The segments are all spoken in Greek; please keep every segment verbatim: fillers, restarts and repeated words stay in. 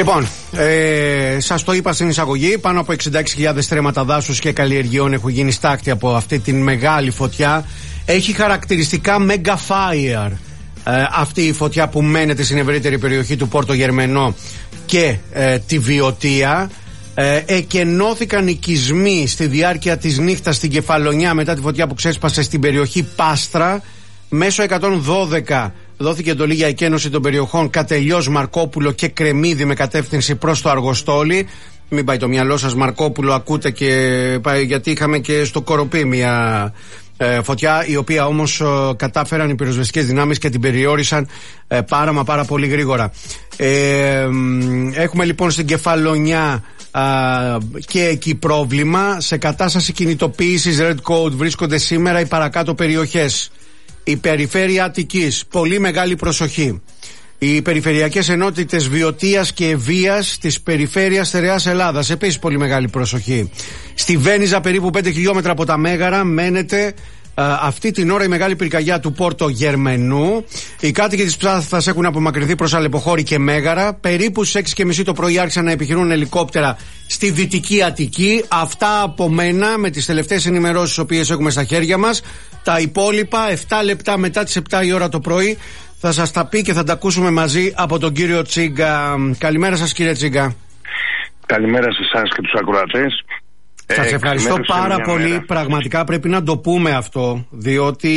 Λοιπόν, ε, σας το είπα στην εισαγωγή, πάνω από εξήντα έξι χιλιάδες στρέμματα δάσους και καλλιεργειών έχουν γίνει στάκτη από αυτή την μεγάλη φωτιά. Έχει χαρακτηριστικά mega fire ε, αυτή η φωτιά που μένεται στην ευρύτερη περιοχή του Πόρτο Γερμενό και ε, τη Βιωτία. Ε, εκενώθηκαν οικισμοί στη διάρκεια της νύχτας στην Κεφαλονιά μετά τη φωτιά που ξέσπασε στην περιοχή Πάστρα. Μέσω εκατόν δώδεκα δόθηκε εντολή για εκένωση των περιοχών Κατελιός, Μαρκόπουλο και Κρεμμύδι με κατεύθυνση προς το Αργοστόλι. Μην πάει το μυαλό σας, Μαρκόπουλο ακούτε, και πάει, γιατί είχαμε και στο Κοροπή μια ε, φωτιά, η οποία όμως ε, κατάφεραν οι πυροσβεστικές δυνάμεις και την περιόρισαν ε, πάρα μα πάρα πολύ γρήγορα. Ε, έχουμε λοιπόν στην Κεφαλονιά α, και εκεί πρόβλημα. Σε κατάσταση κινητοποίησης Red Code βρίσκονται σήμερα οι παρακάτω περιοχές. Η περιφέρεια Αττικής, πολύ μεγάλη προσοχή. Οι περιφερειακές ενότητες Βιωτίας και Ευβοίας της περιφέρειας Στερεάς Ελλάδας, επίσης πολύ μεγάλη προσοχή. Στη Βένιζα, περίπου πέντε χιλιόμετρα από τα Μέγαρα, μένεται α, αυτή την ώρα η μεγάλη πυρκαγιά του Πόρτο Γερμενού. Οι κάτοικοι της Ψάθας έχουν απομακρυνθεί προς Αλεποχώρη και Μέγαρα. Περίπου στις έξι και μισή το πρωί άρχισαν να επιχειρούν ελικόπτερα στη Δυτική Αττική. Αυτά από μένα με τις τελευταίες ενημερώσεις τις οποίες έχουμε στα χέρια μας. Τα υπόλοιπα επτά λεπτά μετά τις επτά η ώρα το πρωί θα σας τα πει και θα τα ακούσουμε μαζί από τον κύριο Τσίγκα. Καλημέρα σας, κύριε Τσίγκα. Καλημέρα σε εσάς και τους ακροατές. Σας ε, ευχαριστώ πάρα πολύ. Μέρα. Πραγματικά πρέπει να το πούμε αυτό, διότι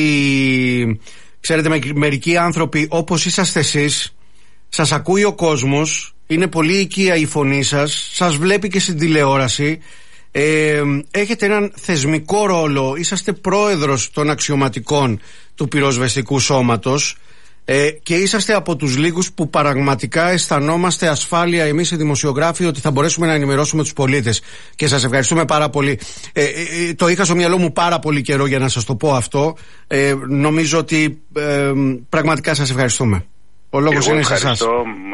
ξέρετε, με, μερικοί άνθρωποι όπως είσαστε εσείς, σας ακούει ο κόσμος, είναι πολύ οικία η φωνή σας, σας βλέπει και στην τηλεόραση. Ε, έχετε έναν θεσμικό ρόλο, είσαστε πρόεδρος των αξιωματικών του πυροσβεστικού σώματος ε, και είσαστε από τους λίγους που πραγματικά αισθανόμαστε ασφάλεια εμείς οι δημοσιογράφοι ότι θα μπορέσουμε να ενημερώσουμε τους πολίτες, και σας ευχαριστούμε πάρα πολύ. ε, ε, Το είχα στο μυαλό μου πάρα πολύ καιρό για να σας το πω αυτό. ε, Νομίζω ότι ε, πραγματικά σας ευχαριστούμε. Ο λόγος είναι σε εσάς. Ε,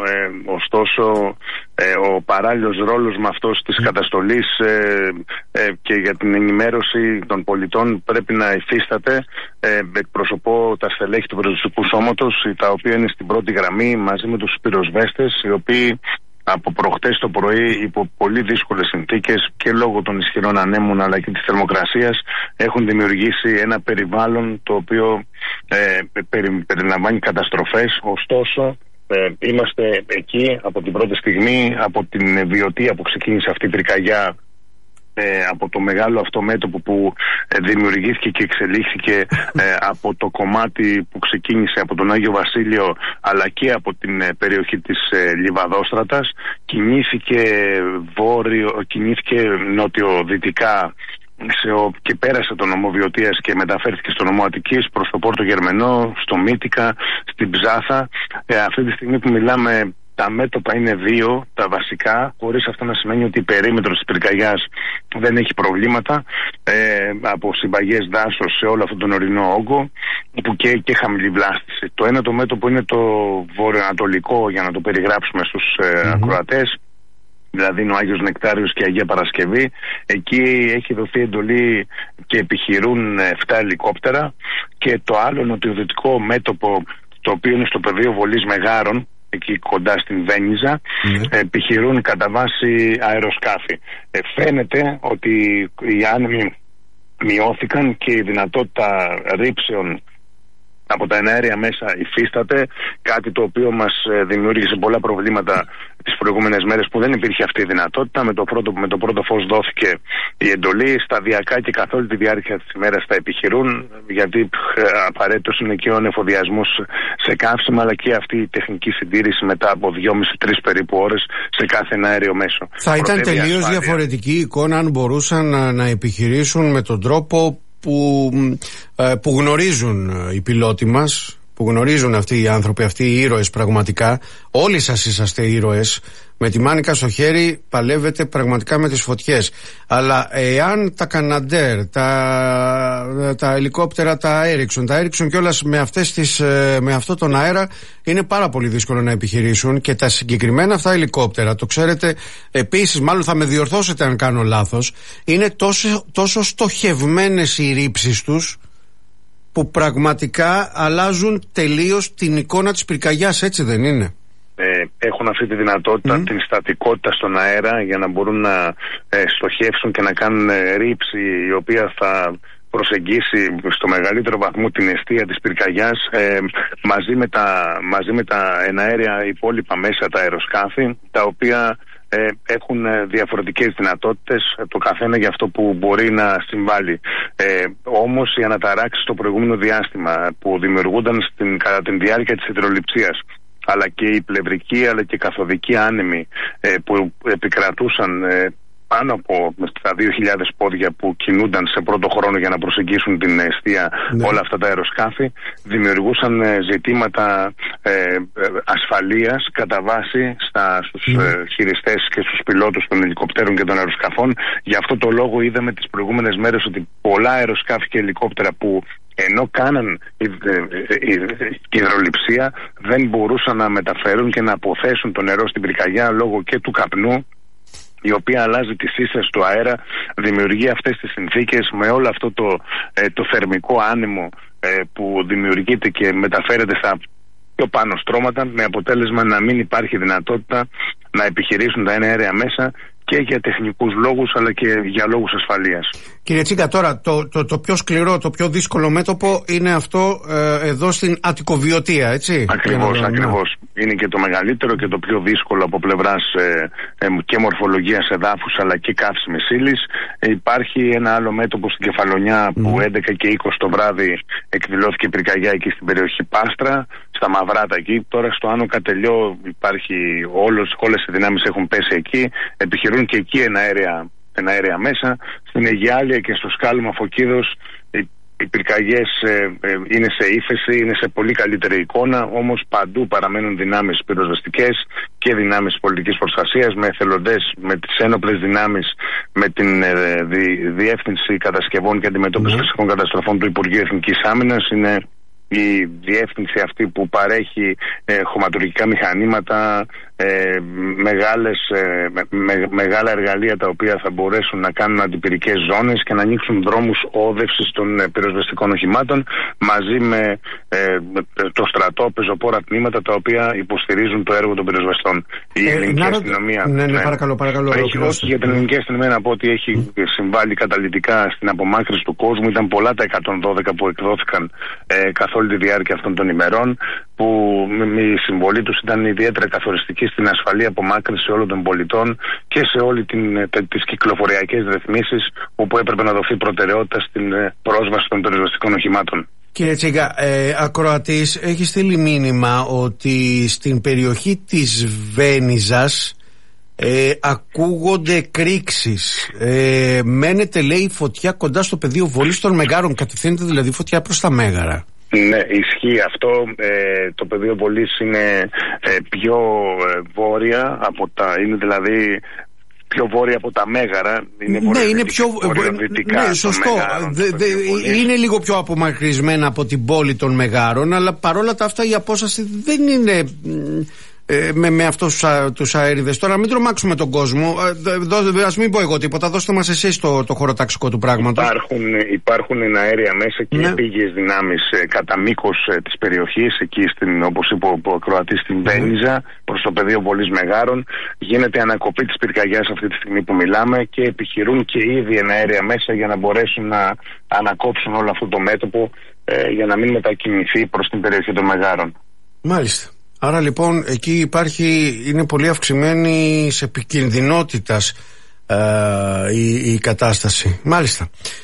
ωστόσο, ε, ο παράλληλος ρόλος με αυτός της mm. καταστολής ε, ε, και για την ενημέρωση των πολιτών πρέπει να υφίσταται. Ε, εκπροσωπώ τα στελέχη του πυροσβεστικού σώματος, τα οποία είναι στην πρώτη γραμμή μαζί με τους πυροσβέστες, οι οποίοι από προχτές το πρωί, υπό πολύ δύσκολες συνθήκες και λόγω των ισχυρών ανέμων αλλά και της θερμοκρασίας, έχουν δημιουργήσει ένα περιβάλλον το οποίο ε, περι, περιλαμβάνει καταστροφές. Ωστόσο, ε, είμαστε εκεί από την πρώτη στιγμή, από την Βιωτία που ξεκίνησε αυτή η πυρκαγιά, Ε, από το μεγάλο αυτό μέτωπο που ε, δημιουργήθηκε και εξελίχθηκε ε, από το κομμάτι που ξεκίνησε από τον Άγιο Βασίλειο αλλά και από την ε, περιοχή της ε, Λιβαδόστρατας, κινήθηκε βόρειο, κινήθηκε νότιο-δυτικά σε, ο, και πέρασε τον νομό Βιωτίας και μεταφέρθηκε στο νομό Αττικής προς το Πόρτο Γερμενό, στο Μύτικα, στην Ψάθα. Ε, αυτή τη στιγμή που μιλάμε, τα μέτωπα είναι δύο, τα βασικά, χωρίς αυτό να σημαίνει ότι η περίμετρος της πυρκαγιάς δεν έχει προβλήματα, ε, από συμπαγές δάσος σε όλο αυτόν τον ορεινό όγκο, που και, και χαμηλή βλάστηση. Το ένα το μέτωπο είναι το βορειοανατολικό, για να το περιγράψουμε στους ε, mm-hmm. ακροατές, δηλαδή είναι ο Άγιος Νεκτάριος και η Αγία Παρασκευή. Εκεί έχει δοθεί εντολή και επιχειρούν επτά ελικόπτερα. Και το άλλο νοτιοδυτικό μέτωπο, το οποίο είναι στο πεδίο βολής Μεγάρων, εκεί κοντά στην Βένιζα, mm. επιχειρούν κατά βάση αεροσκάφη. Ε, φαίνεται ότι οι άνεμοι μειώθηκαν και η δυνατότητα ρήψεων από τα εναέρια μέσα υφίσταται, κάτι το οποίο μας δημιούργησε πολλά προβλήματα τις προηγούμενες μέρες που δεν υπήρχε αυτή η δυνατότητα. Με το πρώτο, με το πρώτο φως δόθηκε η εντολή, σταδιακά και καθ' όλη τη διάρκεια της ημέρας θα επιχειρούν, γιατί απαραίτητος είναι και ο ανεφοδιασμός σε καύσιμα, αλλά και αυτή η τεχνική συντήρηση μετά από δυόμιση με τρεις περίπου ώρες σε κάθε εναέριο μέσο. Θα ήταν τελείως διαφορετική η εικόνα αν μπορούσαν να, να επιχειρήσουν με τον τρόπο που, που γνωρίζουν οι πιλότοι μας, που γνωρίζουν αυτοί οι άνθρωποι, αυτοί οι ήρωες πραγματικά. Όλοι σας είσαστε ήρωες. Με τη μάνικα στο χέρι παλεύετε πραγματικά με τις φωτιές. Αλλά εάν τα Καναντέρ, τα, τα ελικόπτερα, τα Έριξον, τα Έριξον κιόλας με, αυτές τις, με αυτό τον αέρα είναι πάρα πολύ δύσκολο να επιχειρήσουν, και τα συγκεκριμένα αυτά ελικόπτερα, το ξέρετε επίσης, μάλλον θα με διορθώσετε αν κάνω λάθος, είναι τόσο, τόσο στοχευμένες οι ρήψεις τους που πραγματικά αλλάζουν τελείως την εικόνα της πυρκαγιάς, έτσι δεν είναι? ε, έχουν αυτή τη δυνατότητα, mm. την στατικότητα στον αέρα για να μπορούν να ε, στοχεύσουν και να κάνουν ε, ρήψη η οποία θα προσεγγίσει στο μεγαλύτερο βαθμό την εστία της πυρκαγιάς ε, μαζί, με τα, μαζί με τα εναέρια υπόλοιπα μέσα, τα αεροσκάφη, τα οποία ε, έχουν διαφορετικές δυνατότητες, το καθένα για αυτό που μπορεί να συμβάλλει. Ε, όμως οι αναταράξεις στο προηγούμενο διάστημα που δημιουργούνταν στην, κατά τη διάρκεια της υδρολειψίας, αλλά και η πλευρική αλλά και καθοδική άνεμοι ε, που επικρατούσαν ε, πάνω από τα δύο χιλιάδες πόδια που κινούνταν σε πρώτο χρόνο για να προσεγγίσουν την εστία, ναι, όλα αυτά τα αεροσκάφη, δημιουργούσαν ε, ζητήματα ε, ε, ασφαλείας κατά βάση στα, στους ναι. ε, χειριστές και στους πιλότους των ελικοπτέρων και των αεροσκαφών. Γι' αυτό το λόγο είδαμε τις προηγούμενες μέρες ότι πολλά αεροσκάφη και ελικόπτερα που ενώ κάναν υδρολειψία δεν μπορούσαν να μεταφέρουν και να αποθέσουν το νερό στην πυρκαγιά λόγω και του καπνού, η οποία αλλάζει τη σύσταση του αέρα, δημιουργεί αυτές τις συνθήκες με όλο αυτό το, ε, το θερμικό άνεμο ε, που δημιουργείται και μεταφέρεται στα πιο πάνω στρώματα, με αποτέλεσμα να μην υπάρχει δυνατότητα να επιχειρήσουν τα εναέρια μέσα και για τεχνικούς λόγους αλλά και για λόγους ασφαλείας. Κύριε Τσίγκα, τώρα το, το, το πιο σκληρό, το πιο δύσκολο μέτωπο είναι αυτό ε, εδώ στην Αττικοβιωτία, έτσι? Ακριβώς, ακριβώς. Είναι και το μεγαλύτερο και το πιο δύσκολο από πλευράς ε, ε, και μορφολογίας εδάφους αλλά και καύσιμης ύλης. Ε, υπάρχει ένα άλλο μέτωπο στην Κεφαλονιά mm. που έντεκα και είκοσι το βράδυ εκδηλώθηκε πυρκαγιά εκεί στην περιοχή Πάστρα, στα Μαυράτα εκεί. Τώρα στο Άνω Κατελιό υπάρχει όλος, όλες οι δυνάμεις έχουν πέσει εκεί, επιχειρούν και εκεί εναέρια, εναέρια μέσα. Στην Αιγιάλια και στο σκάλωμα Φωκίδος οι, οι πυρκαγιές ε, ε, είναι σε ύφεση, είναι σε πολύ καλύτερη εικόνα, όμως παντού παραμένουν δυνάμεις πυροσβεστικές και δυνάμεις πολιτικής προστασίας, με εθελοντές, με τις ένοπλες δυνάμεις, με την ε, δι, Διεύθυνση Κατασκευών και Αντιμετώπισης Φυσικών mm. Καταστροφών του Υπουργείου Εθνικής Άμυνας. Είναι η διεύθυνση αυτή που παρέχει ε, χωματουργικά μηχανήματα, ε, μεγάλες, ε, με, μεγάλα εργαλεία τα οποία θα μπορέσουν να κάνουν αντιπυρικές ζώνες και να ανοίξουν δρόμους όδευσης των ε, πυροσβεστικών οχημάτων, μαζί με ε, το στρατό, πεζοπόρα τμήματα τα οποία υποστηρίζουν το έργο των πυροσβεστών. Η ε, ελληνική να, αστυνομία. Ναι, ναι, ναι, παρακαλώ, παρακαλώ. Έχει, όχι για την ελληνική αστυνομία να πω ότι έχει mm. συμβάλει καταλυτικά στην απομάκρυνση του κόσμου. Ήταν πολλά τα εκατόν δώδεκα που εκδόθηκαν ε, καθ' όλη τη διάρκεια αυτών των ημερών, που με η συμβολή τους ήταν ιδιαίτερα καθοριστική στην ασφαλή απομάκρυνση όλων των πολιτών και σε όλη την, τις κυκλοφοριακές ρυθμίσεις όπου έπρεπε να δοθεί προτεραιότητα στην πρόσβαση των πυροσβεστικών οχημάτων. Κύριε Τσίγκα, ε, ακροατής έχει στείλει μήνυμα ότι στην περιοχή της Βένιζας ε, ακούγονται εκρήξεις. Ε, μένεται, λέει, φωτιά κοντά στο πεδίο βολής των Μεγάρων. Κατευθύνεται δηλαδή φωτιά προς τα Μέγαρα. Ναι, ισχύει αυτό. Ε, το πεδίο βολής είναι ε, πιο ε, βόρεια από τα, είναι δηλαδή πιο βόρεια από τα Μέγαρα. Είναι ναι, είναι πιο βορειοδυτικά. Ναι, σωστό. Μεγάρων, δε, δε, είναι λίγο πιο απομακρυσμένα από την πόλη των Μεγάρων, αλλά παρόλα τα αυτά η απόσταση δεν είναι ε, με, με αυτούς τους αέριδες. Τώρα μην τρομάξουμε τον κόσμο. Ε, ας μην πω εγώ τίποτα. Δώστε μας εσείς το, το χωροταξικό του πράγματος. Υπάρχουν, υπάρχουν εναέρια μέσα και ναι. πήγες δυνάμεις ε, κατά μήκος ε, της περιοχής, εκεί στην, όπως είπε ο ακροατής, στην Βένιζα, mm. προς το πεδίο βολής Μεγάρων. Γίνεται ανακοπή της πυρκαγιάς αυτή τη στιγμή που μιλάμε και επιχειρούν και ήδη εναέρια μέσα για να μπορέσουν να ανακόψουν όλο αυτό το μέτωπο ε, για να μην μετακινηθεί προς την περιοχή των Μεγάρων. Μάλιστα. Άρα λοιπόν εκεί υπάρχει, είναι πολύ αυξημένη σε επικινδυνότητας ε, η, η κατάσταση. Μάλιστα.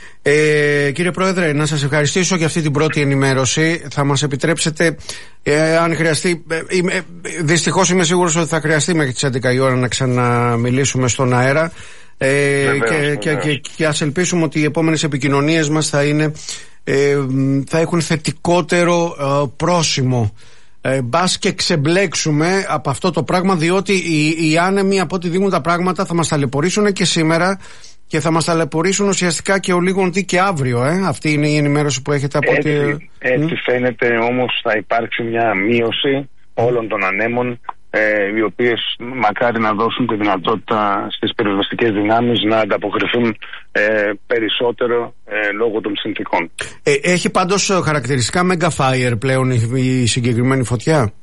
Ε, κύριε Πρόεδρε, να σας ευχαριστήσω για αυτή την πρώτη ενημέρωση. Θα μας επιτρέψετε, ε, αν χρειαστεί, ε, ε, δυστυχώς είμαι σίγουρος ότι θα χρειαστεί μέχρι τις έντεκα η ώρα να ξαναμιλήσουμε στον αέρα. Ε, βεβαίως, και, βεβαίως. Και, και, και ας ελπίσουμε ότι οι επόμενες επικοινωνίες μας θα, είναι, ε, θα έχουν θετικότερο ε, πρόσημο. Ε, μπας και ξεμπλέξουμε από αυτό το πράγμα, διότι οι, οι άνεμοι από ό,τι δίνουν τα πράγματα θα μας ταλαιπωρήσουν και σήμερα και θα μας ταλαιπωρήσουν ουσιαστικά και ο λίγον τι και αύριο. Ε? Αυτή είναι η ενημέρωση που έχετε από ό,τι... Έτσι, έτσι mm. φαίνεται, όμως θα υπάρξει μια μείωση όλων των ανέμων, ε, οι οποίες μακάρι να δώσουν τη δυνατότητα στις πυροσβεστικές δυνάμεις να ανταποκριθούν ε, περισσότερο ε, λόγω των συνθήκων. Ε, έχει πάντως χαρακτηριστικά mega fire πλέον η, η συγκεκριμένη φωτιά.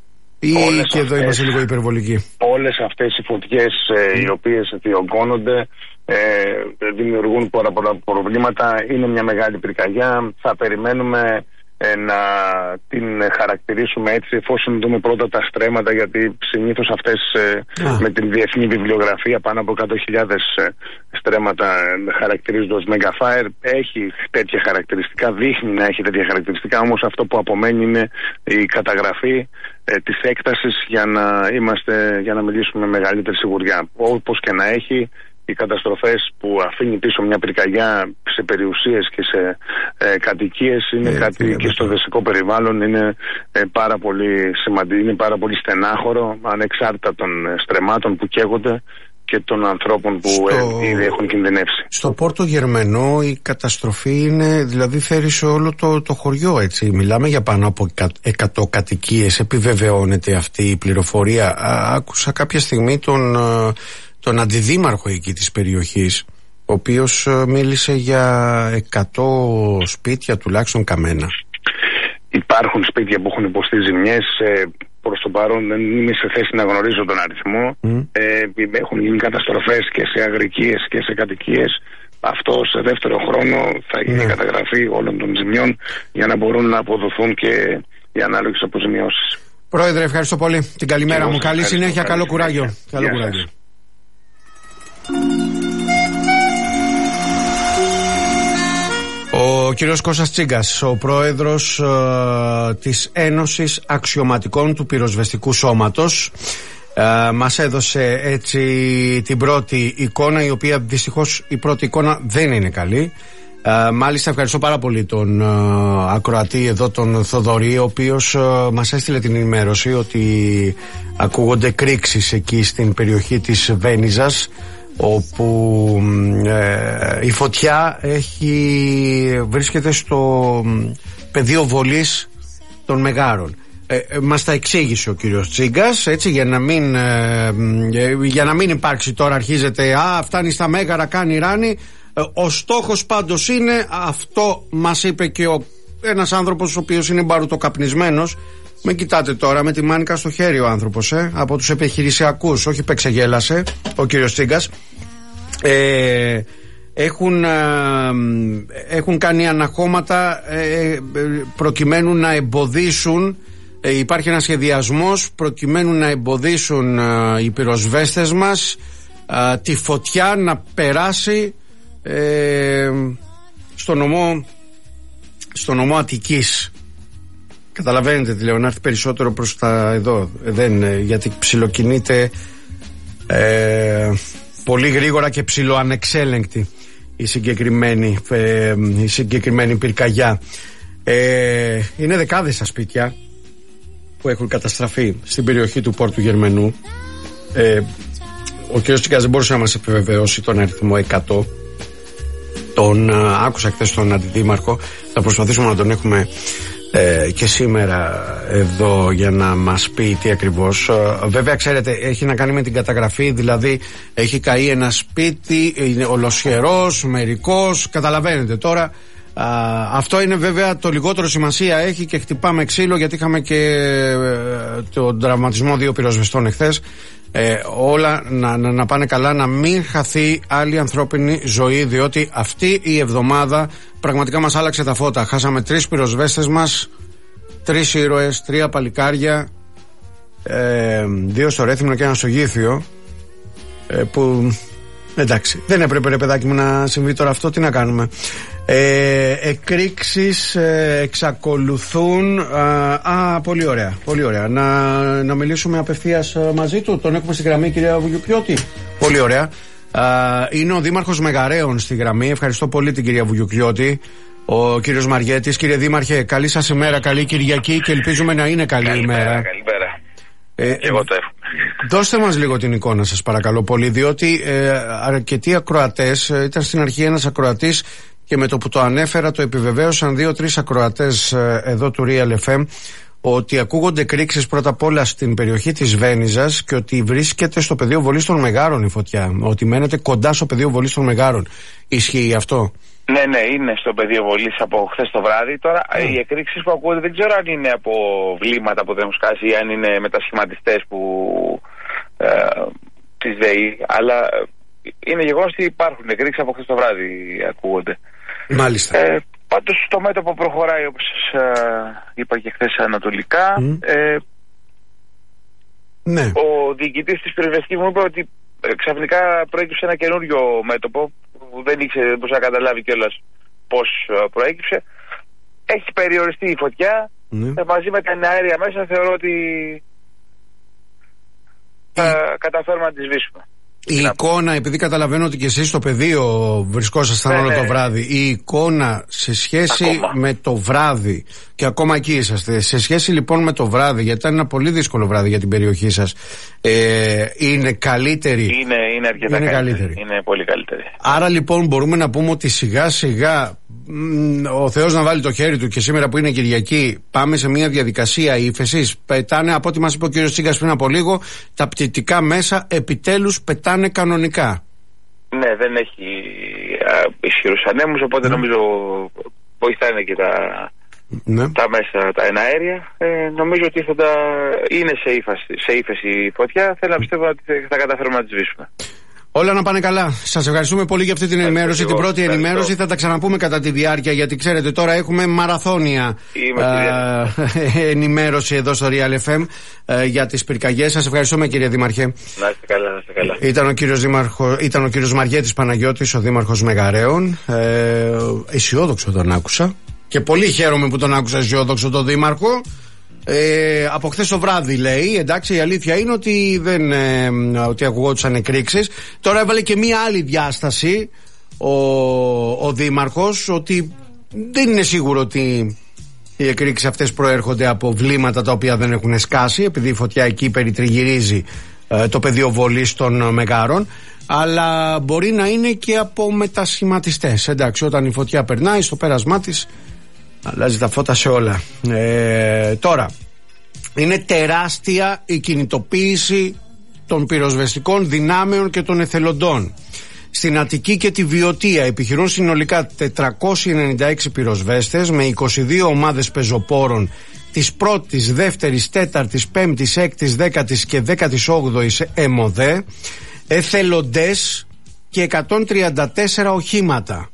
ή όλες και εδώ αυτές, είμαστε λίγο υπερβολικοί? Όλες αυτές οι φωτιές ε, οι οποίες διωγγώνονται ε, δημιουργούν πολλά, πολλά προβλήματα. Είναι μια μεγάλη πυρκαγιά. Θα περιμένουμε ε, να την χαρακτηρίσουμε έτσι εφόσον δούμε πρώτα τα στρέμματα, γιατί συνήθως αυτές ε, με την διεθνή βιβλιογραφία πάνω από εκατό χιλιάδες ε, στρέμματα χαρακτηρίζονται ως Megafire. Έχει τέτοια χαρακτηριστικά, δείχνει να έχει τέτοια χαρακτηριστικά, όμως αυτό που απομένει είναι η καταγραφή ε, της έκτασης για να, είμαστε, για να μιλήσουμε με μεγαλύτερη σιγουριά. Όπως και να έχει, οι καταστροφές που αφήνει πίσω μια πυρκαγιά σε περιουσίες και σε ε, κατοικίες είναι ε, κάτι ε, και στο δασικό περιβάλλον είναι ε, πάρα πολύ σημαντικό, είναι πάρα πολύ στενάχωρο, ανεξάρτητα των στρεμμάτων που καίγονται και των ανθρώπων που στο... ε, ήδη έχουν κινδυνεύσει. Στο Πόρτο Γερμενό η καταστροφή είναι, δηλαδή φέρει σε όλο το, το χωριό, έτσι. Μιλάμε για πάνω από εκατό κατοικίες. Επιβεβαιώνεται αυτή η πληροφορία? Α, άκουσα κάποια στιγμή τον... τον αντιδήμαρχο εκεί της περιοχής, ο οποίος μίλησε για εκατό σπίτια τουλάχιστον καμένα. Υπάρχουν σπίτια που έχουν υποστεί ζημιές. Ε, προς το παρόν δεν είμαι σε θέση να γνωρίζω τον αριθμό. Mm. Ε, έχουν γίνει καταστροφές και σε αγρικίες και σε κατοικίες. Αυτό σε δεύτερο χρόνο θα γίνει mm. καταγραφή όλων των ζημιών για να μπορούν να αποδοθούν και οι ανάλογες αποζημιώσεις. Πρόεδρε, ευχαριστώ πολύ. Την καλημέρα μου. Καλή συνέχεια, καλό κουράγιο. Καλό κουράγιο. Ο κύριος Κώστας Τσίγκας, ο πρόεδρος ε, της Ένωσης Αξιωματικών του Πυροσβεστικού Σώματος, ε, μας έδωσε έτσι την πρώτη εικόνα, η οποία δυστυχώς η πρώτη εικόνα δεν είναι καλή. Ε, μάλιστα ευχαριστώ πάρα πολύ τον ε, ακροατή εδώ, τον Θοδωρή, ο οποίος ε, μας έστειλε την ενημέρωση ότι ακούγονται κρίξεις εκεί στην περιοχή της Βένιζας, όπου ε, η φωτιά έχει, βρίσκεται στο πεδίο βολής των Μεγάρων. Ε, ε, μας τα εξήγησε ο κύριος Τσίγκας, έτσι, για να μην ε, ε, για να μην υπάρξει τώρα, αρχίζεται, α, φτάνει στα Μέγαρα, κάνει ράνι. Ε, ο στόχος πάντως είναι, αυτό μας είπε και ο, ένας άνθρωπος ο οποίος είναι μπαρουτοκαπνισμένος. Με κοιτάτε τώρα με τη μάνικα στο χέρι ο άνθρωπος, ε, από τους επιχειρησιακούς, όχι πεξεγέλασε ο κύριος Τσίγκας. Ε, έχουν, ε, έχουν κάνει αναχώματα ε, προκειμένου να εμποδίσουν, ε, υπάρχει ένας σχεδιασμός προκειμένου να εμποδίσουν ε, οι πυροσβέστες μας ε, τη φωτιά να περάσει ε, στο νομό, στο νομό Αττικής. Καταλαβαίνετε τι λέω, να έρθει περισσότερο προς τα εδώ, δεν, γιατί ψιλοκινείται ε, πολύ γρήγορα και ψιλοανεξέλεγκτη η συγκεκριμένη, ε, η συγκεκριμένη πυρκαγιά. Ε, είναι δεκάδες τα σπίτια που έχουν καταστραφεί στην περιοχή του Πόρτου Γερμενού. Ε, ο κ. Τσίγκας δεν μπορούσε να μας επιβεβαιώσει τον αριθμό εκατό. Τον α, άκουσα χθες τον αντιδήμαρχο. Θα προσπαθήσουμε να τον έχουμε Ε, και σήμερα εδώ για να μας πει τι ακριβώς. Ε, βέβαια ξέρετε, έχει να κάνει με την καταγραφή, δηλαδή έχει καεί ένα σπίτι, είναι ολοσχερός, μερικός, καταλαβαίνετε τώρα. Α, αυτό είναι βέβαια το λιγότερο σημασία έχει, και χτυπάμε ξύλο γιατί είχαμε και ε, τον τραυματισμό δύο πυροσβεστών εχθές. Ε, όλα να, να, να πάνε καλά, να μην χαθεί άλλη ανθρώπινη ζωή, διότι αυτή η εβδομάδα πραγματικά μας άλλαξε τα φώτα. Χάσαμε τρεις πυροσβέστες μας, τρεις ήρωες, τρία παλικάρια, ε, δύο στο Ρέθυμνο και ένα στο Γήθιο, ε, που εντάξει, δεν έπρεπε ρε παιδάκι μου να συμβεί τώρα αυτό, τι να κάνουμε. Ε, εκρήξεις ε, εξακολουθούν. Α, α, πολύ ωραία, πολύ ωραία. Να, να μιλήσουμε απευθείας μαζί του. Τον έχουμε στη γραμμή, κυρία Βουγιουκλιώτη. Πολύ ωραία. Α, είναι ο Δήμαρχος Μεγαρέων στη γραμμή. Ευχαριστώ πολύ την κυρία Βουγιουκλιώτη. Ο κύριος Μαριέτης. Κύριε Δήμαρχε, καλή σας ημέρα, καλή Κυριακή, και ελπίζουμε να είναι καλή καλημέρα, ημέρα. Καλημέρα. Ε, Εγώ το έχω. Δώστε μας λίγο την εικόνα σας παρακαλώ πολύ, διότι ε, αρκετοί ακροατές, ε, ήταν στην αρχή ένας ακροατής και με το που το ανέφερα το επιβεβαίωσαν δύο-τρεις ακροατές ε, εδώ του Real εφ εμ, ότι ακούγονται κρίξεις πρώτα απ' όλα στην περιοχή της Βένιζας και ότι βρίσκεται στο πεδίο βολής των Μεγάρων η φωτιά, ότι μένετε κοντά στο πεδίο βολής των Μεγάρων. Ισχύει αυτό? Ναι, ναι, είναι στο πεδίο βολής από χθες το βράδυ. Τώρα mm. οι εκρήξεις που ακούγονται δεν ξέρω αν είναι από βλήματα που δεν έχουν σκάσει ή αν είναι μετασχηματιστές που ε, της ΔΕΗ, αλλά είναι γεγονός ότι υπάρχουν εκρήξεις από χθες το βράδυ, ακούγονται. Μάλιστα. Ε, πάντως το μέτωπο προχωράει, όπως ε, είπα και χθες, ανατολικά. Mm. Ε, ναι. Ο διοικητής της πυροσβεστικής μου είπε ότι ε, ξαφνικά προέκυψε ένα καινούριο μέτωπο που δεν ήξερε, δεν μπορούσε να καταλάβει κιόλας πώς ε, προέκυψε. Έχει περιοριστεί η φωτιά. Mm. Ε, μαζί με τα αέρια μέσα θεωρώ ότι θα mm. καταφέρουμε να τη σβήσουμε. Η εικόνα, επειδή καταλαβαίνω ότι και εσείς στο πεδίο βρισκόσασταν ναι, όλο ναι. το βράδυ, η εικόνα σε σχέση ακόμα. με το βράδυ, και ακόμα εκεί είσαστε, σε σχέση λοιπόν με το βράδυ, γιατί ήταν ένα πολύ δύσκολο βράδυ για την περιοχή σας, ε, είναι καλύτερη? Είναι, είναι αρκετά είναι καλύτερη. καλύτερη. Είναι πολύ καλύτερη. Άρα λοιπόν μπορούμε να πούμε ότι σιγά σιγά μ, ο Θεός να βάλει το χέρι του, και σήμερα που είναι Κυριακή πάμε σε μια διαδικασία ύφεσης. Πετάνε, από ό,τι μας είπε ο κ. Τσίγκας πριν από λίγο, τα πτυτικά μέσα επιτέλους πετάνε κανονικά. Ναι, δεν έχει ισχυρούς ανέμους, οπότε mm. νομίζω βοηθάνε και τα, ναι. τα μέσα, τα εναέρια. Ε, νομίζω ότι θα τα, είναι σε ύφεση, σε ύφεση η φωτιά. Θέλω να πιστεύω ότι θα καταφέρουμε να τη σβήσουμε. Όλα να πάνε καλά. Σας ευχαριστούμε πολύ για αυτή την ενημέρωση. Ευχαριστώ. Την πρώτη Ευχαριστώ. ενημέρωση θα τα ξαναπούμε κατά τη διάρκεια, γιατί ξέρετε τώρα έχουμε μαραθώνια ε, ενημέρωση εδώ στο Real εφ εμ ε, για τις πυρκαγιές. Σας ευχαριστούμε, κύριε Δήμαρχε. Να είστε καλά, να είστε καλά. Ήταν ο κύριος, Δήμαρχο, ήταν ο κύριος Μαριέτης Παναγιώτης, ο Δήμαρχος Μεγαρέων. Ε, αισιόδοξο τον άκουσα και πολύ χαίρομαι που τον άκουσα αισιόδοξο τον Δήμαρχο. Ε, από χθες το βράδυ λέει, εντάξει, η αλήθεια είναι ότι δεν ε, ότι ακουγόντουσαν εκρήξεις. Τώρα έβαλε και μία άλλη διάσταση ο, ο Δήμαρχος, ότι δεν είναι σίγουρο ότι οι εκρήξεις αυτές προέρχονται από βλήματα τα οποία δεν έχουν σκάσει, επειδή η φωτιά εκεί περιτριγυρίζει ε, το πεδίο βολής των Μεγάρων, αλλά μπορεί να είναι και από μετασχηματιστές. Εντάξει, όταν η φωτιά περνάει στο πέρασμά της αλλάζει τα φώτα σε όλα. Ε, τώρα, είναι τεράστια η κινητοποίηση των πυροσβεστικών δυνάμεων και των εθελοντών. Στην Αττική και τη Βιωτία επιχειρούν συνολικά τετρακόσιοι ενενήντα έξι πυροσβέστες με είκοσι δύο ομάδες πεζοπόρων της πρώτης, δεύτερης, τέταρτης, πέμπτης, έκτης, δέκατης και δέκατης όγδοης ΕΜΟΔΕ, εθελοντές και εκατόν τριάντα τέσσερα οχήματα.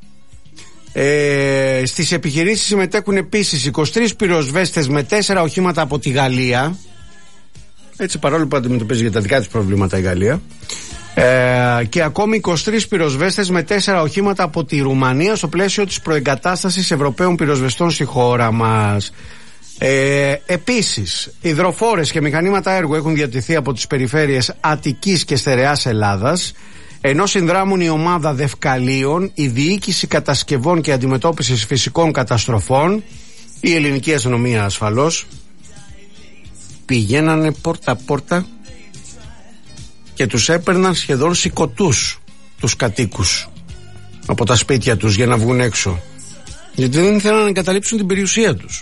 Ε, στις επιχειρήσεις συμμετέχουν επίσης είκοσι τρεις πυροσβέστες με τέσσερα οχήματα από τη Γαλλία, έτσι, παρόλο που αντιμετωπίζει για τα δικά της προβλήματα η Γαλλία, ε, και ακόμη είκοσι τρεις πυροσβέστες με τέσσερα οχήματα από τη Ρουμανία στο πλαίσιο της προεγκατάστασης Ευρωπαίων πυροσβεστών στη χώρα μας. Ε, επίσης, υδροφόρες και μηχανήματα έργου έχουν διατηθεί από τις περιφέρειες Αττικής και Στερεάς Ελλάδας, ενώ συνδράμουν η ομάδα Δευκαλίων, η Διοίκηση Κατασκευών και Αντιμετώπισης Φυσικών Καταστροφών, η Ελληνική Αστυνομία ασφαλώς. Πηγαίνανε πόρτα-πόρτα και τους έπαιρναν σχεδόν σηκωτούς τους κατοίκους από τα σπίτια τους για να βγουν έξω, γιατί δεν ήθελαν να εγκαταλείψουν την περιουσία τους.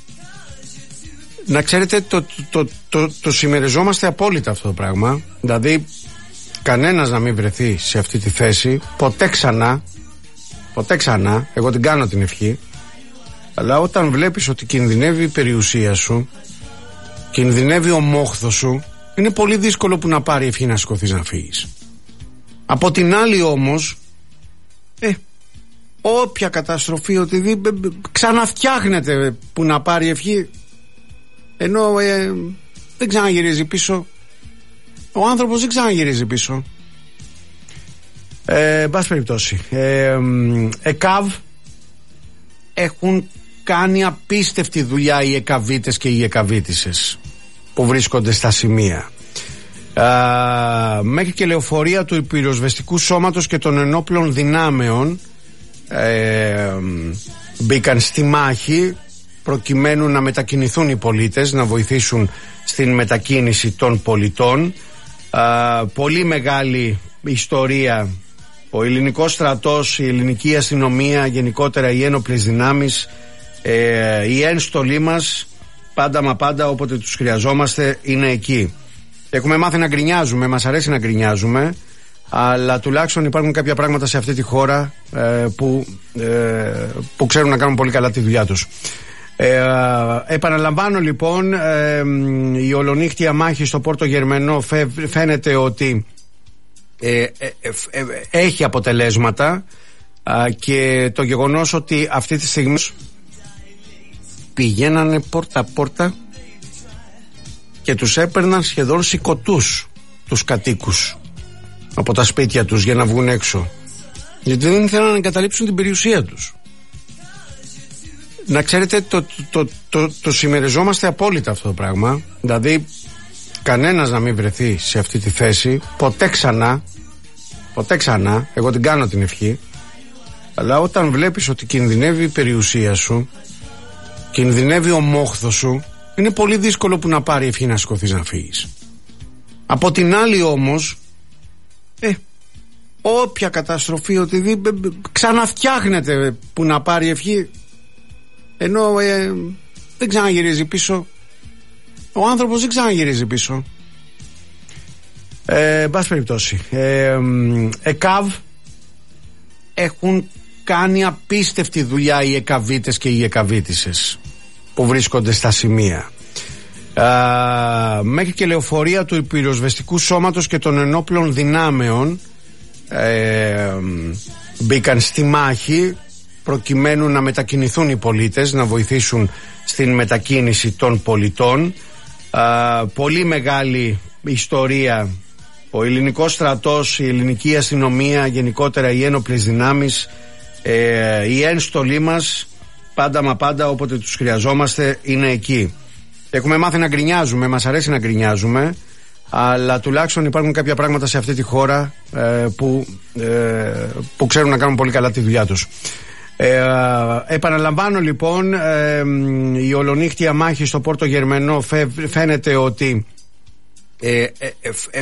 Να ξέρετε, το, το, το, το, το συμμεριζόμαστε απόλυτα αυτό το πράγμα. Δηλαδή κανένας να μην βρεθεί σε αυτή τη θέση ποτέ ξανά, ποτέ ξανά, εγώ την κάνω την ευχή, αλλά όταν βλέπεις ότι κινδυνεύει η περιουσία σου, κινδυνεύει ο μόχθος σου, είναι πολύ δύσκολο που να πάρει ευχή να σηκωθείς να φύγεις. Από την άλλη όμως, ε, όποια καταστροφή, ότι δει, ξαναφτιάχνεται που να πάρει ευχή, ενώ ε, δεν ξαναγυρίζει πίσω. Ο άνθρωπος δεν ξαναγυρίζει πίσω. Ε, εν πάση περιπτώσει, ε, ΕΚΑΒ έχουν κάνει απίστευτη δουλειά οι ΕΚΑΒίτες και οι ΕΚΑΒίτισσες που βρίσκονται στα σημεία. Ε, μέχρι και λεωφορεία του πυροσβεστικού σώματος και των ενόπλων δυνάμεων ε, μπήκαν στη μάχη προκειμένου να μετακινηθούν οι πολίτες, να βοηθήσουν στην μετακίνηση των πολιτών. Α, πολύ μεγάλη ιστορία. Ο ελληνικός στρατός, η ελληνική αστυνομία, γενικότερα οι ένοπλες δυνάμεις, ε, η ένστολή μας, πάντα μα πάντα όποτε τους χρειαζόμαστε είναι εκεί. Έχουμε μάθει να γκρινιάζουμε, μας αρέσει να γκρινιάζουμε, Αλλά τουλάχιστον υπάρχουν κάποια πράγματα σε αυτή τη χώρα ε, που, ε, που ξέρουν να κάνουν πολύ καλά τη δουλειά τους. Ε, επαναλαμβάνω λοιπόν, ε, η ολονύχτια μάχη στο Πόρτο Γερμενό φε, φαίνεται ότι ε, ε, ε, ε, έχει αποτελέσματα, ε, και το γεγονός ότι αυτή τη στιγμή πηγαίνανε πόρτα πόρτα και τους έπαιρναν σχεδόν σηκωτούς τους κατοίκους από τα σπίτια τους για να βγουν έξω, γιατί δεν ήθελαν να εγκαταλείψουν την περιουσία τους. Να ξέρετε, το, το, το, το, το συμμεριζόμαστε απόλυτα αυτό το πράγμα. Δηλαδή κανένας να μην βρεθεί σε αυτή τη θέση ποτέ ξανά, ποτέ ξανά. Εγώ την κάνω την ευχή. Αλλά όταν βλέπεις ότι κινδυνεύει η περιουσία σου, κινδυνεύει ο μόχθος σου, είναι πολύ δύσκολο που να πάρει ευχή να σηκωθείς να φύγεις. Από την άλλη όμως, ε, όποια καταστροφή, ότι δει, ξαναφτιάχνεται που να πάρει ευχή, ενώ ε, δεν ξαναγυρίζει πίσω. Ο άνθρωπος δεν ξαναγυρίζει πίσω. Ε, εν πάση περιπτώσει, ε, ΕΚΑΒ έχουν κάνει απίστευτη δουλειά οι ΕΚΑΒίτες και οι ΕΚΑΒίτισσες που βρίσκονται στα σημεία. Uh, μέχρι και λεωφορεία του πυροσβεστικού σώματος και των ενόπλων δυνάμεων ε, μπήκαν στη μάχη προκειμένου να μετακινηθούν οι πολίτες, να βοηθήσουν στην μετακίνηση των πολιτών. Uh, πολύ μεγάλη ιστορία. Ο ελληνικός στρατός, η ελληνική αστυνομία, γενικότερα οι ένοπλες δυνάμεις, ε, η ένστολή μας πάντα μα πάντα όποτε τους χρειαζόμαστε είναι εκεί. Έχουμε μάθει να γκρινιάζουμε, μας αρέσει να γκρινιάζουμε, αλλά τουλάχιστον υπάρχουν κάποια πράγματα σε αυτή τη χώρα ε, που, ε, που ξέρουν να κάνουν πολύ καλά τη δουλειά τους. Ε, επαναλαμβάνω λοιπόν, ε, η ολονύχτια μάχη στο Πόρτο Γερμενό φε, φαίνεται ότι ε, ε, ε,